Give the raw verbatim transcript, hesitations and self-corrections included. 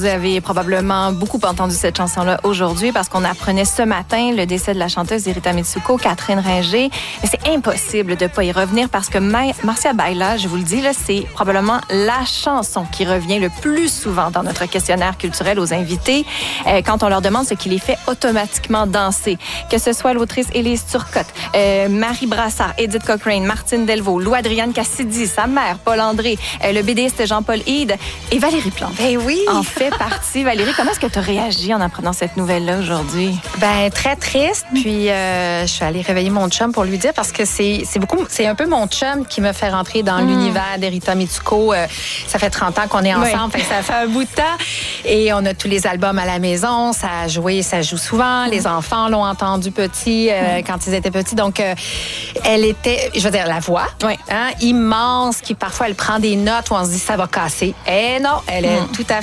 Vous avez probablement beaucoup entendu cette chanson-là aujourd'hui parce qu'on apprenait ce matin le décès de la chanteuse Erita Mitsuko, Catherine Ringer. Mais c'est impossible de ne pas y revenir parce que Ma- Marcia Baila, je vous le dis, là, c'est probablement la chanson qui revient le plus souvent dans notre questionnaire culturel aux invités euh, quand on leur demande ce qui les fait automatiquement danser. Que ce soit l'autrice Élise Turcotte, euh, Marie Brassard, Edith Cochrane, Martine Delvaux, Lou-Adrienne Cassidy, sa mère, Paul André, euh, le BDiste Jean-Paul Hyde et Valérie Plante. Ben oui! En fait partie. Valérie, comment est-ce que tu as réagi en apprenant cette nouvelle-là aujourd'hui? Ben très triste. Puis euh, je suis allée réveiller mon chum pour lui dire parce que c'est c'est beaucoup c'est un peu mon chum qui me fait rentrer dans mm. l'univers d'Erita Mitsuko. Euh, ça fait trente ans qu'on est ensemble, oui. fait ça fait un bout de temps et on a tous les albums à la maison. Ça a joué, ça joue souvent. Mm. Les enfants l'ont entendu petit euh, mm. quand ils étaient petits. Donc euh, elle était, je veux dire, la voix, oui. hein, immense, qui parfois elle prend des notes où on se dit ça va casser. Eh non, elle est mm. tout à fait